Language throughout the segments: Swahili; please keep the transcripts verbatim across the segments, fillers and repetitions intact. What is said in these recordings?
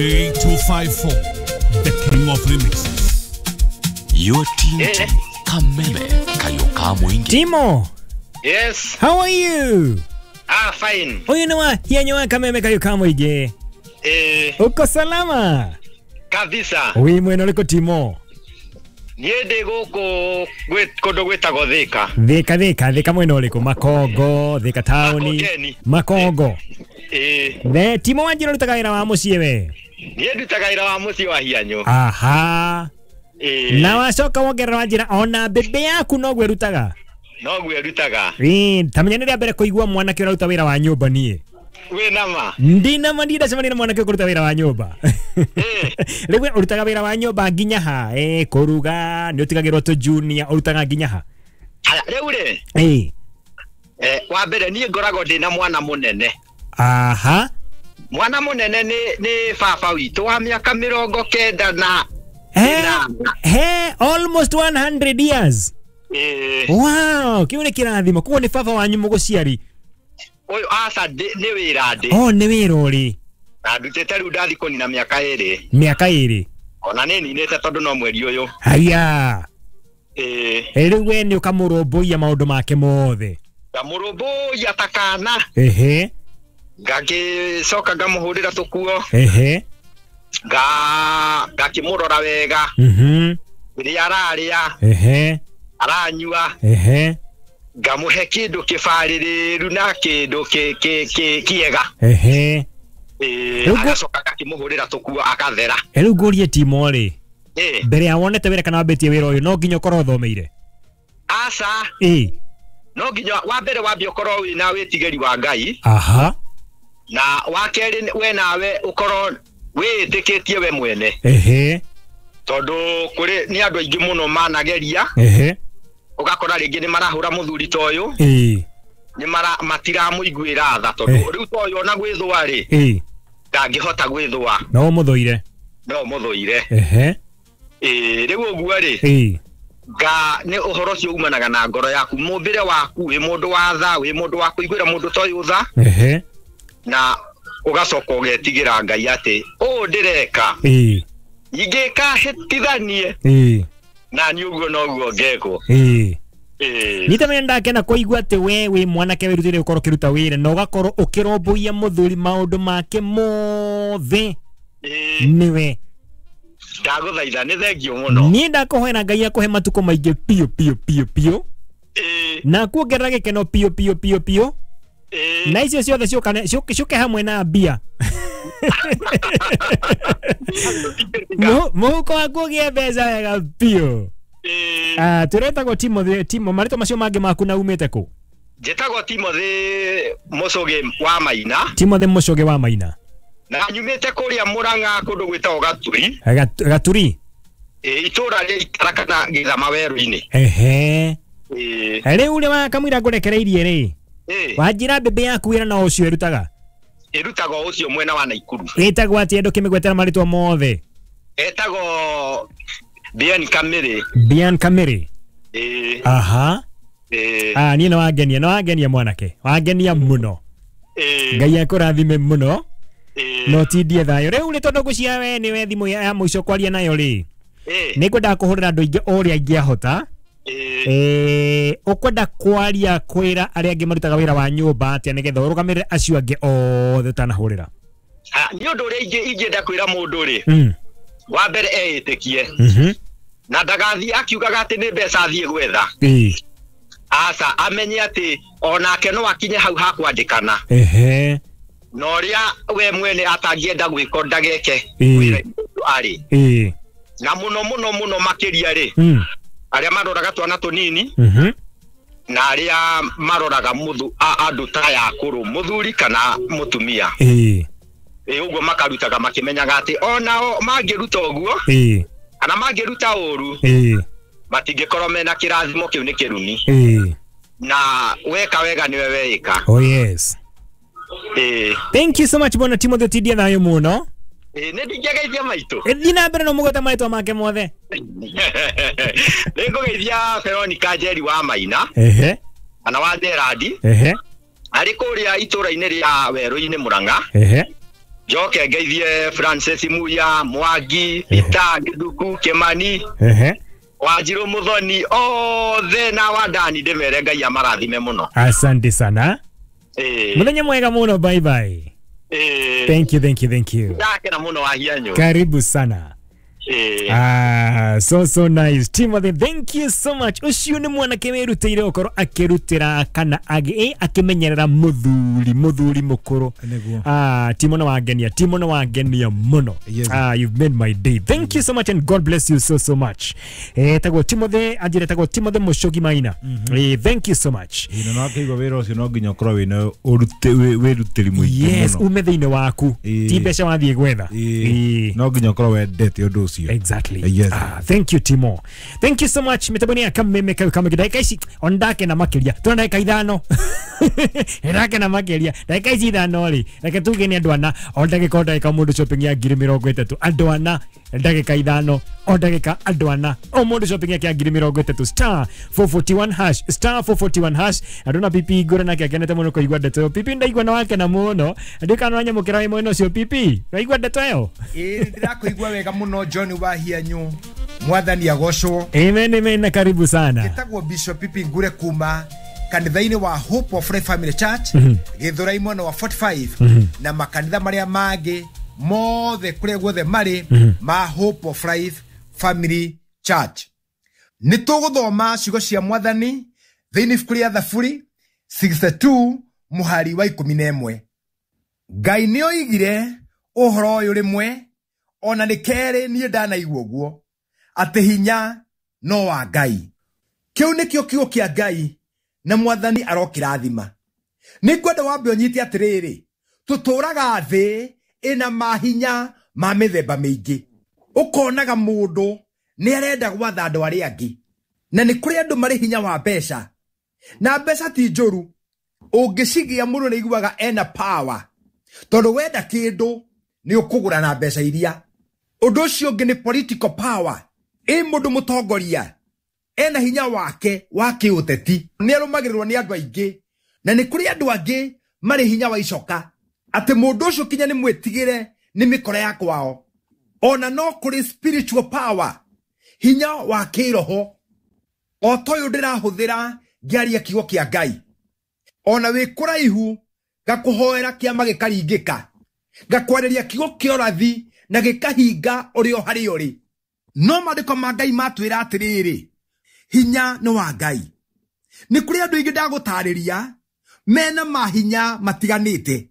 eight two five four, the king of remixes. Your team, eh. Kameme, Kayoka Mwingi. Timo. Yes. How are you? Ah, fine. Oh, you know what? Hiya nyoa Kameme Kayoka Mwingi. Eh. Uko salama? Kabisa. Ui mweno liko Timo. Niende goko kondo gwetagwo Thika. Thika Thika Thika mweno liko Makongo, Thika Tauni. Makongo. Eh. Ne Timo wanjiro rutaga wira wa mucie we. Niĩ ndutaga wĩra wa mucie wa Hianyo. Aha. Eh. Na wacoka wongerera wanjira ona bebe yaku no gwe rutaga. No gwe rutaga. Eh, tamenya nĩ rĩa mbere kũigua mwana kĩ ũraruta wĩra wa nyũmba niĩ. We nama. Ndina mandida cema nĩ mwana kĩ ũruta wĩra wa nyũmba. Eh. Rĩu ũrutaga wĩra wa nyũmba nginya ha? Eh, kũruga, nĩ ũtigagĩrwo tu junior, ũrutaga nginya ha? Rĩu rĩ. Eh. Eh, wa mbere niĩ ngoragwo ndĩ na mwana mũnene. Aha. Mwana munene ni ni baba witũ wa miaka mirongo kenda na Hey, hey, almost one hundred years. Eh. Wow, kiu ni kirathimo. Kuo ni baba wanyu mũgũciari. Oyo asa ni wĩra ndĩ. Oh, ni wĩra ũrĩ. Na ndutĩte rĩu ndathi kũnina miaka ĩrĩ. Miaka ĩrĩ. Ona nĩ ninĩte tondũ no mweri ũyũ. Haya. Eh. Rĩu we nĩ ũkamũrũmbũiya maũndũ make mothe. Ngamũrũmbũiya ta kana. Ehe. Ngagĩcoka ngamũhũrĩra tũkuo. Ehe. Nga ngakĩmũrora wega. Mhm. Rĩrĩa ararĩa. Ehe. Aranyua. Ehe. Ngamũhe kĩndũ kĩbarĩrĩru na kĩndũ kĩega. Ehe. Eh, agacoka ngakĩmũhũrĩra tũkuo akathera. Rĩu ngũrie Timo rĩ. Eh. Mbere ya wonete wĩra kana wambĩtie wĩra ũyũ no nginya ũkorwo ũthomeire. Asa. Eh. No nginya wa mbere wambie ũkorwo wĩna wĩtigĩri wa Ngai. Aha. Na wa kerĩ we nawe ũkorwo wĩtĩkĩtie we mwene. Ehe. Tondũ kũrĩ nĩ andũ aingĩ mũno manageria. Ehe. Ũgakora rĩngĩ nĩ marahũra mũthuri ta ũyũ. Eh. Nĩ mara matiramũiguĩra tha tondũ rĩu ta ũyũ ona gwĩthũa rĩ. Eh. Ndangĩhota gwĩthũa. No mũthũire. No mũthũire. Ehe. Eh, rĩu ũguo rĩ. Eh. Nga nĩ ũhoro ũcio umanaga na ngoro yaku. Mũmbĩre waku wĩ mũndũ wa tha, wĩ mũndũ wa kũiguĩra mũndũ ta ũyũ tha. Ehe. Na ugacoka ũgetigĩra Ngai atĩ ũũ ndĩreka. Eh. Ingĩka hĩtithanie. Eh. Na ni ũguo noguo ngekwo. Eh. Eh. Nitamenya ndakena kũigua atĩ we wĩ mwanake wĩrutĩire gũkorwo ũkĩruta wĩra na ũgakorwo ũkĩrũmbũiya mũthuri maũndũ make mothe. Eh. Nĩwe. Ndagũthaitha nĩ thengio mũno. Niĩ ndakũhoera Ngai akũhe matukũ maingĩ piũ piũ piũ piũ. Eh. Na kuongerera gĩkeno piũ piũ piũ piũ. Eh. Na icio ciothe ciũkane ciũke hamwe na mbia. Mũhuko waku ũgĩe mbeca wega piũ. Eh. Ah, tũretagwo Timo Timo marĩtwa macio mangĩ maku na umĩte kũ? Njĩtagwo Timothy Mũcũgĩ wa Maina. Timothy Mũcũgĩ wa Maina. Na nyumĩte kũrĩa Mũrang'a kũndũ gwĩtagwo Gaturi. Gaturi. Eh, itũra rĩa Ikara kana Gĩthama werũ-inĩ. Ehe. Eh. Rĩu rĩ wa kamũira ngũrekereirie rĩ. Eh. Wanjĩra bebe yaku wĩra na ũcio ĩrutaga. Ĩrutagwo ũcio mwena wa Naikuru. Ĩtagwo atĩ andũ kĩmĩgwetera marĩtwa mothe. Etagwo Bian Kamere. Bian Kamere. Eh. Aha. Eh. Ah, niĩ nĩ wangenia, nĩ wangenia mwanake. Wangenia mũno. Eh. Ngai akũrathime mũno. Eh. No tindie thayũ. Rĩu nĩ tondũ ngũcia we nĩ we thimũ ya mũico kwaria nayo rĩ. Eh. Nĩngwenda kũhũrĩra andũ aingĩ ũrĩa ingĩahota. Eh. Eh, ũkwenda kwaria kwĩra arĩa angĩ marutaga wĩra wa nyũmba atĩa nĩgetha ũrũgamĩrĩre acio angĩ othe ũtanahũrĩra. Ah, nĩ ũndũ ũrĩa ingĩ ingĩenda kwĩra mũndũ rĩ. Mm. Wa mbere eĩtĩkie. Mhm. Na ndagathiĩ akiugaga atĩ nĩ mbeca athiĩ gwetha. Eh. Asa amenye atĩ onake no akinye hau ha kwandĩkana. Ehe. Na ũrĩa we mwene atangĩenda gwĩka ndageke wĩra arĩ. Eh. Na mũno mũno mũno makĩria rĩ. Mm. Arĩa maroraga twana tũnini. Mhm. Na arĩa maroraga mũthu andũ ta yakũrũ mũthuri kana mũtumia. Eh. Eh, ũguo makarutaga makĩmenyaga atĩ onao mangĩruta ũguo. Eh. Kana mangĩruta ũru. Eh. Matingĩkorwo mena kĩrathimo kĩu nĩ kĩruni. Eh. Na weka wega niwe weĩka. Oh yes. Eh. Thank you so much bwana Timothy Tidia thayũ mũno. Eh, nĩ ndingĩgeithia maitũ. Thiĩ na mbere no mũgweta marĩtwa make mothe. Nĩngũgeithia Veronica Njeri wa Maina. Ehe. Kana wa Gerard. Ehe. Arĩ kũrĩa itũra-inĩ rĩa werũ-inĩ Mũrang'a. Ehe. Joke ngeithie Francis Muya, Mwangi, Peter Githuku, Kimani. Ehe. Wanjiru Muthoni othe na wadani ndemere Ngai amarathime muno. Asante sana. Eh. Muthenya mwega muno, bye bye. Eh. Thank you, thank you, thank you. Ndakena muno wahianyo. Karibu sana. Eh. Ah, so so nice. Timothy, thank you so much. Ucio ni mwana kemerutire okoro akirutira kana agi akimenyerera muthuri muthuri mukuru. Ah, Timono wagenia, Timono wagenia muno. Yes. Ah, you've made my day. Thank mm-hmm. you so much and God bless you so so much. Eh, tago Timothy, ajire tago Timothy Mushogi Maina. Mm-hmm. Eh, thank you so much. Ino no akigo wero sino nginya kro wino urute werutiri mwingi muno. Yes, umethe-ine waku. E, ti besha wathie gwetha. E, no nginya kro wendete undu ucio. Exactly. Yes. Ah, thank you Timo. Thank you so much. Mitaboni kameme kama dakika ici ondake na makiria. Tuna dakika ithano. Ndake na makiria. Dakika ici ithano ri. Reke tuge ni andu ana ondake ko dakika mundu shopping ya ngiri mirongo itatu. Andu ana dakika ithano. Ondake andu ana. O mundu shopping ya ngiri mirongo itatu star four forty-one hash star four forty-one hash. Aduna pipi igora na kiakenete muno ko igwa ndeto. Pipi ndaigwa na wake na muno. Ndika no nyamukira imwe no cio pipi. Igwa ndeto yo. Eh ndirakuigwa wega muno John Wahianyu. Mwathani agocwo. Amen, amen, na karibu sana. Gitagwo Bishop Pipi Ngure kuma kanitha-ini wa Hope of Life Family Church, mm -hmm. Githura imwe wa forty-five, mm -hmm. na makanitha maria mangi mothe kure guothe mari mm -hmm. ma Hope of Life Family Church. Nituguthoma ciugo cia Mwathani thiini ibuku ria Thaburi sixty-two muhari wa ikumi na imwe. Ngai ni oigire uhoro uyu rimwe ona nikere nie ndanaigua guo ati hinya no wa Ngai. Kiu nikio kiugo kia Ngai na Mwathani arokirathima. Ni kwenda wambe onyite atiriri tuturaga thi ina mahinya ma mithemba mingi. Ukonaga mundu ni arenda gwatha andu aria angi na ni kuri andu mari hinya wa mbeca na mbeca ti njuru. Ungicigia mundu ni iguaga ena power tondu wenda kindu ni ukugura na mbeca iria. Undu ucio ungi ni political power. E mundu mutongoria ena hinya wake wa kiuteti ni arumagirirwo ni andu aingi na ni kuri andu angi mari hinya wa icoka ati mundu ucio kinya ni mwetigire ni mikora ya kwao. Ona no kuri spiritual power, hinya wa kiroho. O toyo ndirahuthira ngiaria kiugo kia Ngai. Ona wi kuraihu gakuhoera kiama gikaringika, gakwareria kiugo kia urathi na gikahinga urio hari uri. No mandiko ma Ngai matwira atiriri hinya no wa Ngai. Ni kuri andu ingi ndagutariria mena mahinya matiganite.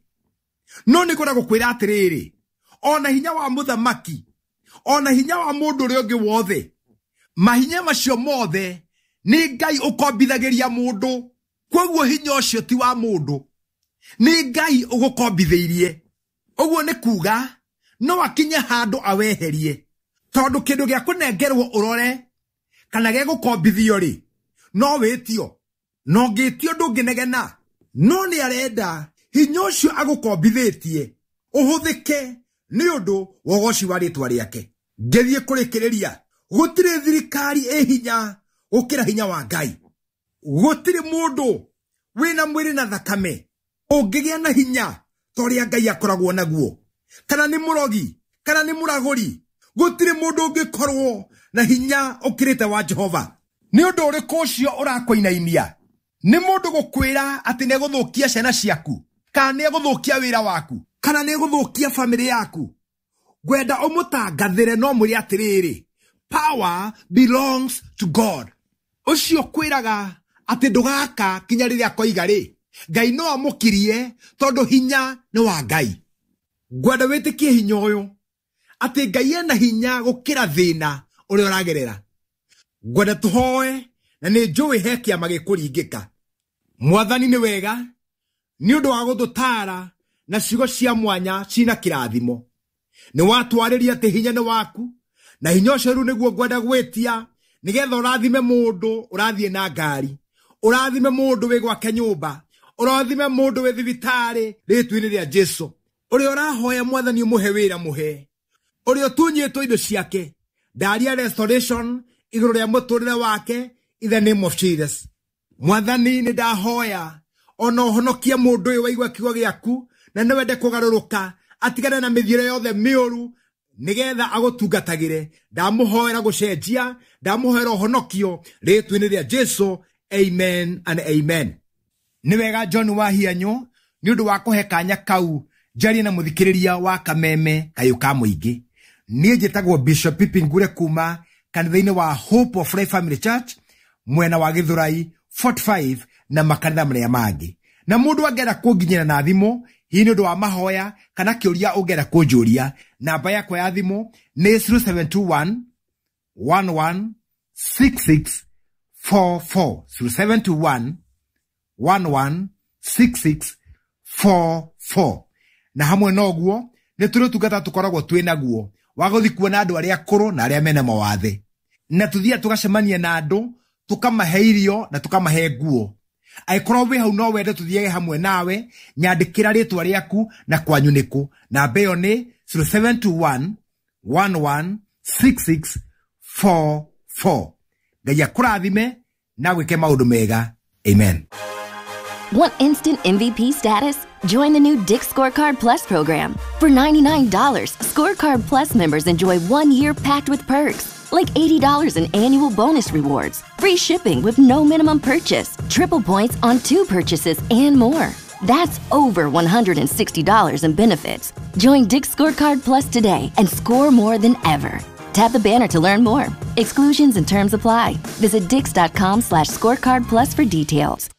No ni kura gukwira atiriri ona hinya wa muthamaki, ona hinya wa mundu uri ungi wothe, mahinya macio mothe ni Ngai ukombithagiria mundu. Koguo hinya ucio ti wa mundu, ni Ngai ugukombithiirie. Uguo ni kuga no akinye handu aweherie tondu kindu gia kunengerwo urore kana ge gukombithio ri no witio no ngitio ndunginegena. No ni arenda hinya ucio agukombithitie uhuthike ni undu wogoci wa ritwa riake. Ngethie kurikiriria gutire thirikari e hinya gukira hinya wa Ngai. Gutire mundu wina mwiri na thakame ungigia na hinya toria Ngai akoragwo naguo. Kana ni murogi kana ni muraguri, gutire mundu ungikorwo na hinya ukirite wa Jehova. Ni undu uriku ucio urakoinainia? Ni mundu gukwira ati ne guthukia ciana ciaku, kana ne guthukia wira waku, kana ne guthukia family yaku? Gwenda umutangathire no muri atiriri power belongs to God. Ucio kwiraga ati ndugaka kinya riria koiga ri Ngai no amukirie tondu hinya ni wa Ngai. Gwenda witikie hinya uyu ati Ngai ena hinya gukira thina uri uragerera. Gwenda tuhoe na ni njui he kiama gikuringika. Mwathani ni wega ni undu wa guthutara na ciugo cia mwanya cina kirathimo. Ni watwariria ati hinya ni waku na hinya ucio ru niguo gwenda gwitia nigetha urathime mundu urathie na ngari, urathime mundu wi gwake nyumba, urathime mundu wi thibitari ritwini ria Jesu. Uri urahoya Mwathani umuhe wira muhe, uri utunyitwo indo ciake ndaria restoration iguru ria muturire wake in the name of Jesus. Mwathani ni ndahoya ona uhonokia mundu uyu waigwa kiugo giaku na ni wende kugaruruka atigane na mithiire yothe mioru nigetha agutungatagire ndamuhoera gucenjia ndamuhoera honokio ritwini ria Jesu amen and amen. Ni wega John Wahianyo ni undu wa kuhe kanya kau jari na muthikiriria wa Kameme Kayuka Muingi. Ni njitagwo Bishop Pippin Ngure kuma kanitha-ini wa Hope of Life Family Church mwena wa Githurai forty-five na makanitha maria mangi. Na mundu angera kunginyira na thimo hii ni undu wa mahoya kana kiuria ungera kunjuria namba yakwa ya thimo ni zero seven two one one one six six four four zero seven two one one one six six four four. Na hamwe noguo ni turi tugata tukoragwo twina guo waguthi kuona andu aria akuru na aria mena mawathe na tuthia tugacemania na andu tukamahe irio na tukamahe nguo. Aikorwo we hau no wende tuthiege hamwe nawe nyandikira ritwa riaku na kwanyu niku na beyo ni zero seven two one one one six six four four. Ngai akurathime na gwike maundu mega. Amen. Want instant M V P status? Join the new Dick's Scorecard Plus program. For ninety-nine dollars, Scorecard Plus members enjoy one year packed with perks, like eighty dollars in annual bonus rewards, free shipping with no minimum purchase, triple points on two purchases, and more. That's over one hundred sixty dollars in benefits. Join Dick's Scorecard Plus today and score more than ever. Tap the banner to learn more. Exclusions and terms apply. Visit dix.com slash scorecard plus for details.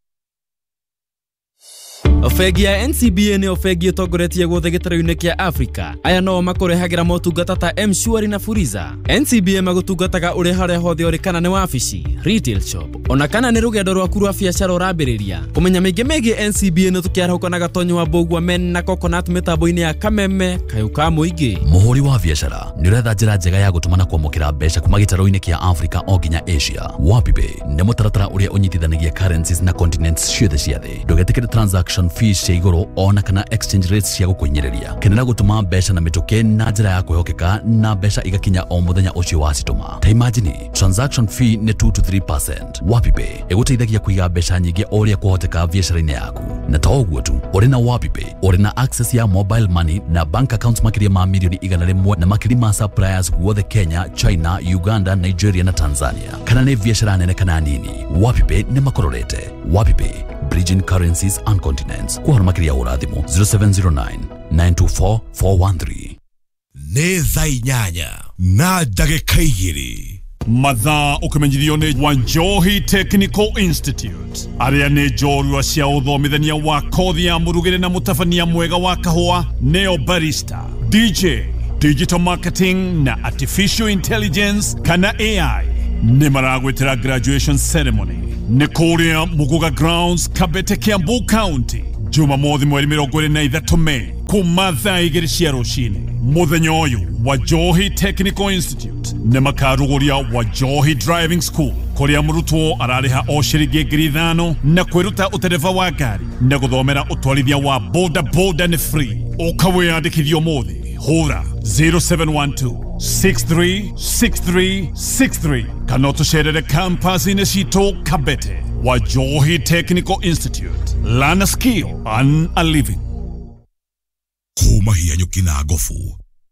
Ofegi ya N C B A ni ofegi utongoretie guothe gitaro-ini kia Africa. Aya no makurehagira motungata ta M-Shwari na Fuliza. N C B A magutungataga uri haria hothe uri kana ni wabici, retail shop, ona kana ni rugendo rwaku rwa biacara urambiriria. Kumenya maingi megie N C B A ni tukiarauka na gatonyo wa Mbugua Men na Coconut mitambo-ini ya Kameme Kayuka Muingi. Muhuri wa biacara ni uretha njira njega ya gutumana kwamukira mbeca kuma gitaro-ini kia Africa o nginya Asia. Wapibe ni mutaratara uria unyitithanagia currencies na continents ciothe cia thi. Ndugetikire transaction fees cia iguru ona kana exchange rates cia gukuinyereria. Kenera gutuma mbeca na mituke na njira ya kwihokeka na mbeca igakinya o muthenya ucio wacituma. Ta imagine transaction fee ni two to three percent. Wapibe iguteithagia kuiga mbeca nyingi oria kuhoteka biacara-ini yaku. Na ta uguo tu, uri na Wapibe uri na access ya mobile money na bank accounts makiria ma milioni igana rimwe na makiri ma suppliers guothe Kenya, China, Uganda, Nigeria na Tanzania. Kana ni biacara nene kana nini, Wapibe ni makororete. Wapibe, bridging currencies and continents. Kuhana makiria urathimu zero seven zero nine nine two four four one three. Nĩ thaa inyanya na ndagĩka igĩrĩ. Mathaa ũkĩmenyithio nĩ Wanjohi Technical Institute. Arĩa nĩ njorua cia ũthomithania wa kothi ya mũrugĩre na mũtabania mwega wa kahũa neo barista, D J, digital marketing na artificial intelligence kana A I. Nĩ maragwĩtĩra graduation ceremony. Nĩ kũrĩa Muguga Grounds, Kabete, Kiambu County. Jumamothi mweri mirongo ĩrĩ na ithatũ Mei kuma thaa igĩrĩ cia rũcinĩ. Mũthenya ũyũ Wanjohi Technical Institute nĩ makaruguria Wanjohi Driving School kũrĩa mũrutwo ararĩha o ciringi ngiri ithano na kwĩruta ũtereva wa ngari na gũthomera ũtwarithia wa boda boda nĩ free. Ũka wĩyandĩkithie ũmũthĩ, hũra zero seven one two six three six three six three kana ũtũcerere campus-inĩ citũ Kabete. Wanjohi Technical Institute. Learn a skill, earn a living. Kuma hianyo kina gofu.